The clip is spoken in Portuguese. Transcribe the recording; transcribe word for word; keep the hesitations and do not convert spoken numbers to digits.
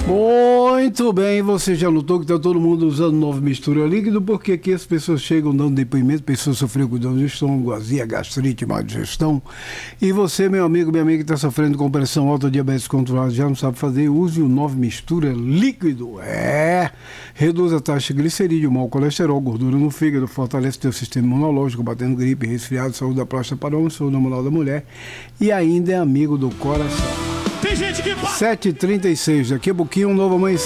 Muito bem, você já notou que está todo mundo usando nova mistura líquido, porque aqui as pessoas chegam dando depoimento, pessoas sofrendo com dor de estômago, azia, gastrite, má digestão. E você, meu amigo, minha amiga que está sofrendo com pressão alta, diabetes controlada, já não sabe fazer, use o nova mistura líquido. É, reduz a taxa de glicerídeo, mau colesterol, gordura no fígado, fortalece teu sistema imunológico, batendo gripe, resfriado, saúde da próstata para o homem, saúde hormonal da mulher e ainda é amigo do coração. Tem gente que... sete e trinta e seis, daqui a pouquinho um novo amanhecer.